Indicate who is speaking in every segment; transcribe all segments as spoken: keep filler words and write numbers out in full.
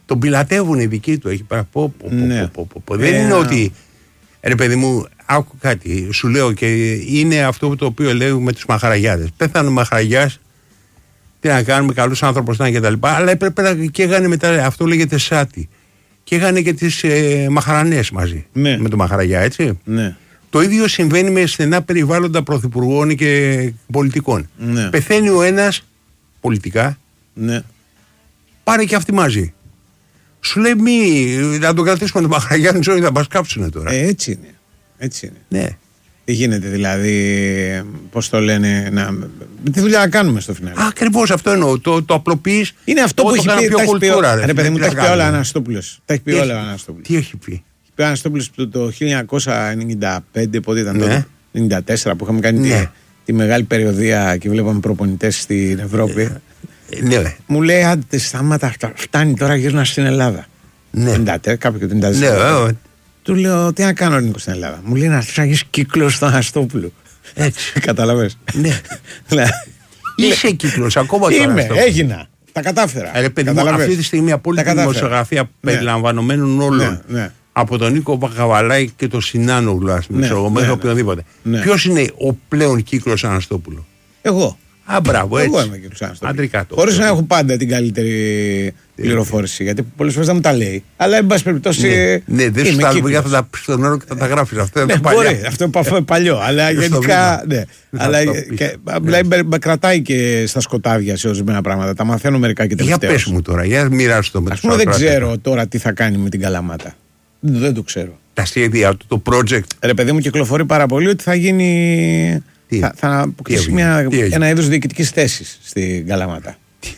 Speaker 1: Τον πιλατεύουν οι δικοί του. Έχει πω, πω, πω,
Speaker 2: Ναι.
Speaker 1: πω, πω, πω. Δεν είναι ότι. Ρε παιδί μου, άκου κάτι. Σου λέω και είναι αυτό το οποίο λέω με τους μαχαραγιάδες. Πέθανε ο μαχαραγιάς. Τι να κάνουμε, καλός άνθρωπος ήταν και τα λοιπά. Αλλά έπρεπε να καίγανε μετά. Αυτό λέγεται σάτι. Καίγανε και τις ε, μαχαρανές μαζί.
Speaker 2: Ναι.
Speaker 1: Με το μαχαραγιά, έτσι.
Speaker 2: Ναι.
Speaker 1: Το ίδιο συμβαίνει με στενά περιβάλλοντα πρωθυπουργών και πολιτικών.
Speaker 2: Ναι.
Speaker 1: Πεθαίνει ο ένας πολιτικά,
Speaker 2: Ναι.
Speaker 1: πάρε και αυτοί μαζί. Σου λέει μη, να τον κρατήσουμε τον Μαχαραγιάννη ζωή, θα μας κάψουνε τώρα.
Speaker 2: Ε, έτσι είναι. Έτσι είναι.
Speaker 1: Ναι.
Speaker 2: Τι γίνεται δηλαδή, πώς το λένε, να... τι δουλειά να κάνουμε στο φινάλε.
Speaker 1: Ακριβώς αυτό εννοώ. Το, το απλοποιείς.
Speaker 2: Είναι αυτό που έχει
Speaker 1: το
Speaker 2: πει.
Speaker 1: πιο
Speaker 2: Τα έχει πει,
Speaker 1: κουλτούρα,
Speaker 2: ρε παιδί μου,
Speaker 1: τι
Speaker 2: τα έχει
Speaker 1: να
Speaker 2: πει όλα ο
Speaker 1: κάνουμε.
Speaker 2: Αναστόπουλος. Τα έχει πει
Speaker 1: Τι
Speaker 2: όλα ο
Speaker 1: έχει-
Speaker 2: Αναστόπουλος.
Speaker 1: Τι έχει πει.
Speaker 2: Πει ο Αναστόπουλος το, το χίλια εννιακόσια ενενήντα πέντε, πότε ήταν
Speaker 1: Ναι.
Speaker 2: τότε, ενενήντα τέσσερα, που είχαμε κάνει
Speaker 1: Ναι.
Speaker 2: τη, τη μεγάλη περιοδία και βλέπαμε προπονητές στην Ευρώπη.
Speaker 1: Ε, ναι,
Speaker 2: Μου λέει, άντε σταμάτα, αυτά, φτάνει τώρα, γύρνα στην Ελλάδα.
Speaker 1: ναι.
Speaker 2: ενενήντα τέσσερα, κάποιο και το ενενήντα
Speaker 1: Ναι,
Speaker 2: τέσσερα.
Speaker 1: ε,
Speaker 2: Του λέω, τι να κάνω Νίκο στην Ελλάδα. Μου λέει να φτιάξεις κύκλο στον Αναστόπουλο.
Speaker 1: έτσι.
Speaker 2: Καταλαβες.
Speaker 1: Ναι.
Speaker 2: Ναι.
Speaker 1: Είσαι κύκλος ακόμα τώρα.
Speaker 2: Είμαι,
Speaker 1: αυτό.
Speaker 2: έγινα. Τα κατάφερα.
Speaker 1: Ε, ρε παιδί μου,
Speaker 2: Καταλαβες.
Speaker 1: αυτή τη στιγμή απόλυτη
Speaker 2: Τα κατάφερα.
Speaker 1: δημοσιογραφία
Speaker 2: Ναι.
Speaker 1: περιλαμβανομένων όλων.
Speaker 2: Ναι, ναι.
Speaker 1: Από τον Νίκο Πακαβαλάκη και τον Συνάνογλου, ας πούμε,
Speaker 2: Ναι,
Speaker 1: ξέρω εγώ,
Speaker 2: ναι,
Speaker 1: μέχρι
Speaker 2: ναι.
Speaker 1: οποιονδήποτε.
Speaker 2: Ναι.
Speaker 1: Ποιος είναι ο πλέον κύκλος Αναστόπουλο?
Speaker 2: Εγώ.
Speaker 1: Α, μπράβο, έτσι.
Speaker 2: Εγώ είμαι κύριο Αναστόπουλο.
Speaker 1: Αντρικά το.
Speaker 2: Χωρίς να έχω πάντα την καλύτερη πληροφόρηση. Γιατί πολλές φορές δεν μου τα λέει. Αλλά εν πάση περιπτώσει.
Speaker 1: Ναι, ναι, δεν σου
Speaker 2: είμαι
Speaker 1: τα
Speaker 2: κύκλος.
Speaker 1: για θα τα πεις στον νερό και θα τα γράφεις. Αυτό είναι
Speaker 2: Ναι,
Speaker 1: το παλιά.
Speaker 2: μπορεί. Αυτό είναι πα- παλιό. Αλλά
Speaker 1: Στο
Speaker 2: γενικά.
Speaker 1: βήμα.
Speaker 2: Ναι.
Speaker 1: Δεν θα
Speaker 2: Αλλά
Speaker 1: το
Speaker 2: και-
Speaker 1: πεις.
Speaker 2: και-
Speaker 1: Ναι.
Speaker 2: απλά με- με κρατάει και στα σκοτάδια σε ορισμένα πράγματα. Τα μαθαίνω μερικά και
Speaker 1: Για
Speaker 2: τελευταία.
Speaker 1: πες μου τώρα, για μοιράσου το με
Speaker 2: Α
Speaker 1: τους
Speaker 2: πούμε, δεν
Speaker 1: ακροατές.
Speaker 2: ξέρω τώρα τι θα κάνει με την Καλαμάτα. Δεν δεν το ξέρω.
Speaker 1: Τα σχέδια του, το project.
Speaker 2: Ρε παιδί μου, κυκλοφορεί πάρα πολύ ότι θα γίνει.
Speaker 1: Τι?
Speaker 2: Θα, θα αποκτήσει
Speaker 1: έγινε?
Speaker 2: μια,
Speaker 1: Τι έγινε?
Speaker 2: ένα είδος διοικητικής θέσης στην Καλαμάτα.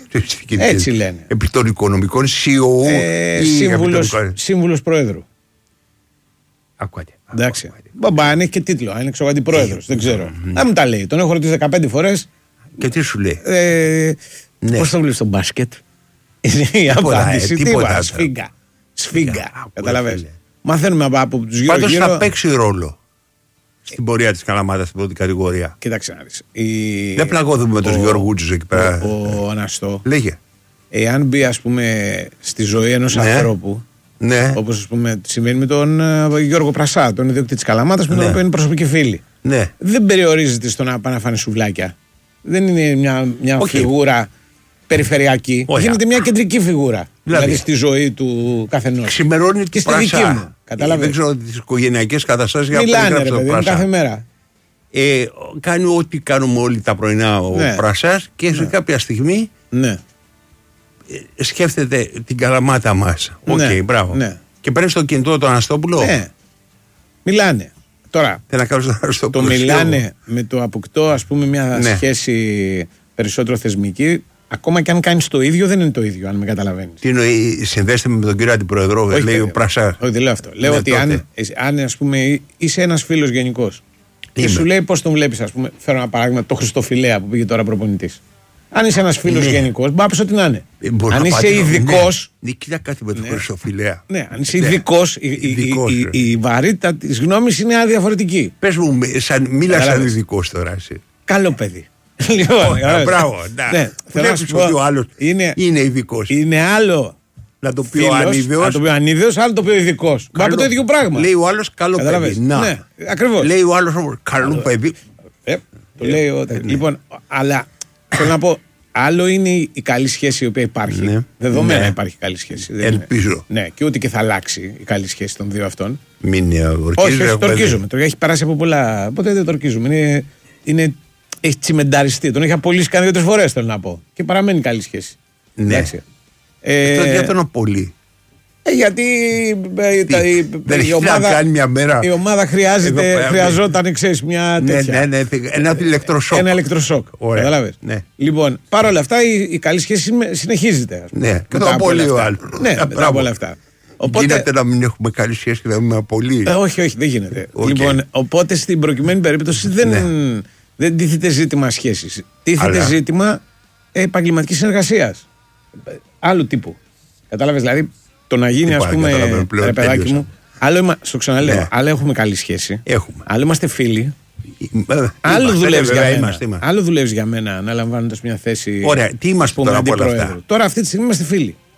Speaker 2: Έτσι λένε.
Speaker 1: Επί των οικονομικών σι ι ο.
Speaker 2: Ε,
Speaker 1: ή
Speaker 2: σύμβουλος,
Speaker 1: επί των-
Speaker 2: σύμβουλος Προέδρου.
Speaker 1: Ακούτε.
Speaker 2: Εντάξει. Μπαμπά, αν έχει και τίτλο, αν είναι ξέρω αντιπρόεδρος, δεν ξέρω. Δεν μου τα λέει. Τον έχω ρωτήσει δεκαπέντε φορές.
Speaker 1: Και τι σου λέει?
Speaker 2: Ε,
Speaker 1: Ναι.
Speaker 2: Πώς το βλέπεις στο μπάσκετ? Είναι η
Speaker 1: Τίποτα, ε,
Speaker 2: απάντηση.
Speaker 1: τίποτα.
Speaker 2: Τίποτα. Σφίγγα. Σφίγγα.
Speaker 1: Άκου,
Speaker 2: Καταλαβες.
Speaker 1: φίλε.
Speaker 2: Μαθαίνουμε από, από τους γύρω
Speaker 1: Πάντως
Speaker 2: γύρω.
Speaker 1: θα παίξει ρόλο στην πορεία της Καλαμάτας στην πρώτη κατηγορία.
Speaker 2: Κοίταξε να δεις. Η...
Speaker 1: Δεν πλαγώδουμε με τους
Speaker 2: ο-
Speaker 1: Γιώργους εκεί πέρα.
Speaker 2: Ο, ο Αναστό,
Speaker 1: Λέγε.
Speaker 2: εάν μπει ας πούμε στη ζωή ενός
Speaker 1: Ναι.
Speaker 2: ανθρώπου,
Speaker 1: Ναι,
Speaker 2: όπως ας πούμε συμβαίνει με τον ε, Γιώργο Πρασά, τον ιδιοκτήτη της Καλαμάτας, με τον
Speaker 1: Ναι.
Speaker 2: οποίο είναι προσωπική φίλη.
Speaker 1: ναι.
Speaker 2: Δεν περιορίζεται στο να πάει να φάνε σουβλάκια. Δεν είναι μια, μια
Speaker 1: Όχι.
Speaker 2: φιγούρα περιφερειακή.
Speaker 1: Όχι.
Speaker 2: Γίνεται μια κεντρική φιγούρα. Δηλαδή,
Speaker 1: Δηλαδή,
Speaker 2: στη ζωή του καθενός.
Speaker 1: Ξημερώνει
Speaker 2: Και
Speaker 1: τη
Speaker 2: στη δική
Speaker 1: Πρασά.
Speaker 2: μου. Κατάλαβες.
Speaker 1: Δεν ξέρω τις οικογενειακές καταστάσεις για να
Speaker 2: Μιλάνε ρε
Speaker 1: περιγράψω τον
Speaker 2: παιδί μου
Speaker 1: Πρασά.
Speaker 2: κάθε μέρα.
Speaker 1: Ε, κάνει ό,τι κάνουμε όλοι τα πρωινά ο
Speaker 2: Ναι.
Speaker 1: Πρασάς και σε κάποια στιγμή
Speaker 2: Ναι.
Speaker 1: ε, σκέφτεται την Καλαμάτα μας. Οκ,
Speaker 2: Ναι,
Speaker 1: μπράβο.
Speaker 2: ναι.
Speaker 1: Και παίρνει στο κινητό τον Αναστόπουλο.
Speaker 2: Ναι. Μιλάνε. Τώρα,
Speaker 1: Θέλει να κάνω στον
Speaker 2: το
Speaker 1: Αναστόπουλο.
Speaker 2: μιλάνε με το αποκτώ ας πούμε μια
Speaker 1: Ναι.
Speaker 2: σχέση περισσότερο θεσμική. Ακόμα και αν κάνεις το ίδιο, δεν είναι το ίδιο, αν με καταλαβαίνεις.
Speaker 1: Τι εννοεί, συνδέστε με τον κύριο Αντιπροεδρό,
Speaker 2: Όχι,
Speaker 1: λέει
Speaker 2: παιδί.
Speaker 1: ο Πρασάς.
Speaker 2: Όχι, δεν λέω αυτό. Λέω
Speaker 1: Ναι,
Speaker 2: ότι
Speaker 1: τότε.
Speaker 2: αν, εσύ- αν ας πούμε, είσαι ένας φίλος γενικός και
Speaker 1: Είμαι.
Speaker 2: σου λέει πώς τον βλέπεις, ας πούμε, φέρω ένα παράδειγμα, το Χριστοφιλέα που πήγε τώρα προπονητής. Αν είσαι ένας φίλος
Speaker 1: Ναι.
Speaker 2: γενικός, μπορεί να πεις ό,τι να είναι.
Speaker 1: Ε, μπορώ
Speaker 2: Αν
Speaker 1: να
Speaker 2: είσαι
Speaker 1: πατήσω.
Speaker 2: ειδικός,
Speaker 1: Ναι, ναι, κοίτα κάτι με τον
Speaker 2: Ναι.
Speaker 1: Χρυσοφιλέα.
Speaker 2: ναι, αν είσαι ειδικός, η, η- η-
Speaker 1: Ειδικός,
Speaker 2: η-
Speaker 1: ρε.
Speaker 2: η βαρύτητα της γνώμης είναι διαφορετική.
Speaker 1: Πες μου, σαν, μίλα σαν
Speaker 2: Κατάλαβες.
Speaker 1: ειδικός τώρα εσύ.
Speaker 2: Καλό παιδί. Λοιπόν,
Speaker 1: Ωραία,
Speaker 2: κατάλαβες.
Speaker 1: μπράβο. να.
Speaker 2: Ναι, θέλω να σου
Speaker 1: Βλέπεις ότι
Speaker 2: πω,
Speaker 1: ο άλλος
Speaker 2: είναι,
Speaker 1: είναι ειδικός.
Speaker 2: είναι άλλο
Speaker 1: Να το πει ο
Speaker 2: φίλος, να
Speaker 1: ανίδεος.
Speaker 2: το πει ο ανίδεος, άλλο το πει ο ειδικός. Μα από το ίδιο πράγμα.
Speaker 1: Λέει ο άλλος καλό
Speaker 2: Κατάλαβες.
Speaker 1: παιδί. Να.
Speaker 2: Ναι, ακριβώς.
Speaker 1: Λέει ο άλλος όμως, καλό παιδί.
Speaker 2: Ε, το λέει ο... Λοιπόν, αλλά θέλω να πω, άλλο είναι η καλή σχέση η οποία υπάρχει.
Speaker 1: Ναι.
Speaker 2: Δεδομένα
Speaker 1: Ναι.
Speaker 2: υπάρχει καλή σχέση. Δεν
Speaker 1: Ελπίζω.
Speaker 2: είναι. Ναι, και ούτε και θα αλλάξει η καλή σχέση των δύο αυτών.
Speaker 1: Μην ε,
Speaker 2: Όχι,
Speaker 1: ορκίζεις,
Speaker 2: όχι,
Speaker 1: ρε,
Speaker 2: το
Speaker 1: παιδί.
Speaker 2: ορκίζουμε. Το έχει περάσει από πολλά. Ποτέ δεν το ορκίζουμε. Είναι, είναι, έχει τσιμενταριστεί. Τον έχει απολύσει κάνει δύο-τρεις φορές, θέλω να πω. Και παραμένει καλή σχέση.
Speaker 1: Ναι.
Speaker 2: Εντάξει. Ε,
Speaker 1: Αυτό γιατί είναι πολύ.
Speaker 2: ε, γιατί ε, τα- η,
Speaker 1: δεν
Speaker 2: η
Speaker 1: έχει
Speaker 2: ομάδα,
Speaker 1: να κάνει μια μέρα.
Speaker 2: η ομάδα χρειάζεται,
Speaker 1: Εδώ πέρα,
Speaker 2: χρειαζόταν, ξέρεις, μια
Speaker 1: Ναι,
Speaker 2: τέτοια.
Speaker 1: ναι, ναι, ένα ηλεκτροσόκ.
Speaker 2: Ένα ηλεκτροσόκ.
Speaker 1: Ωραία.
Speaker 2: Καταλάβες.
Speaker 1: Ναι.
Speaker 2: Λοιπόν, παρόλα αυτά η, η καλή σχέση συμμε- συνεχίζεται. ας πούμε,
Speaker 1: Ναι, και
Speaker 2: μετά
Speaker 1: το
Speaker 2: από
Speaker 1: πολύ
Speaker 2: όλα
Speaker 1: ο
Speaker 2: αυτά.
Speaker 1: άλλος.
Speaker 2: Ναι,
Speaker 1: Ε,
Speaker 2: μετά
Speaker 1: μπράβο.
Speaker 2: από όλα αυτά. Οπότε,
Speaker 1: Γίνεται να μην έχουμε καλή σχέση και να μην πολύ.
Speaker 2: ε, όχι, όχι, δεν γίνεται.
Speaker 1: Οκ.
Speaker 2: Λοιπόν, οπότε στην προκειμένη περίπτωση δεν,
Speaker 1: Ναι.
Speaker 2: δεν τίθεται ζήτημα σχέσης. Τίθεται
Speaker 1: Αλλά-
Speaker 2: ζήτημα επαγγελματικής συνεργασίας. Ε, Άλλου τύπου. Κατάλαβες, δηλαδή το να γίνει,
Speaker 1: Τι
Speaker 2: ας
Speaker 1: πάει,
Speaker 2: πούμε,
Speaker 1: καταλαβαίνω πλέον,
Speaker 2: ρε παιδάκι
Speaker 1: τέλειωσα.
Speaker 2: μου, άλλο, είμα- στο ξαναλέω,
Speaker 1: Ναι.
Speaker 2: άλλο έχουμε καλή σχέση,
Speaker 1: Έχουμε.
Speaker 2: άλλο είμαστε φίλοι,
Speaker 1: Ε,
Speaker 2: άλλο
Speaker 1: είμαστε,
Speaker 2: δουλεύεις για
Speaker 1: βέβαια,
Speaker 2: μένα.
Speaker 1: είμαστε, είμαστε.
Speaker 2: Άλλο δουλεύεις για μένα αναλαμβάνοντας μια θέση.
Speaker 1: Ωραία, τι είμαστε
Speaker 2: ας πούμε,
Speaker 1: τώρα από όλα
Speaker 2: αντιπρόεδρου.
Speaker 1: αυτά.
Speaker 2: Τώρα αυτή τη στιγμή είμαστε φίλοι.